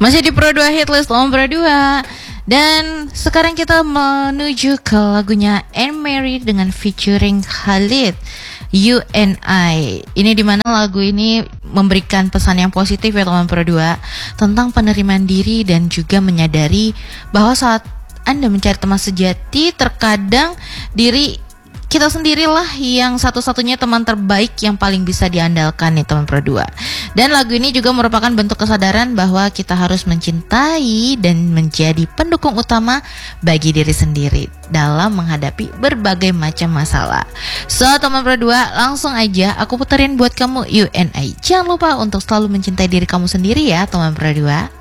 Masih di Pro 2 Hitlist Om Pro 2. Dan sekarang kita menuju ke lagunya Anne Mary dengan featuring Khalid, You and I. Ini dimana lagu ini memberikan pesan yang positif ya teman Pro 2, tentang penerimaan diri dan juga menyadari bahwa saat Anda mencari teman sejati, terkadang diri kita sendirilah yang satu-satunya teman terbaik yang paling bisa diandalkan nih teman Pro 2. Dan lagu ini juga merupakan bentuk kesadaran bahwa kita harus mencintai dan menjadi pendukung utama bagi diri sendiri dalam menghadapi berbagai macam masalah. So teman Pro 2, langsung aja aku puterin buat kamu You and I. Jangan lupa untuk selalu mencintai diri kamu sendiri ya teman Pro 2.